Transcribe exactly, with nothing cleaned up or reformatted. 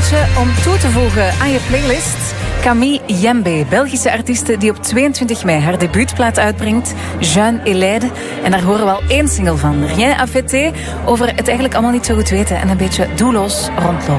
eentje om toe te voegen aan je playlist. Camille Jembe, Belgische artieste die op tweeëntwintig mei haar debuutplaat uitbrengt, Jeune et Laide. En daar horen we al één single van, Rien à fêter, over het eigenlijk allemaal niet zo goed weten en een beetje doelloos rondlopen.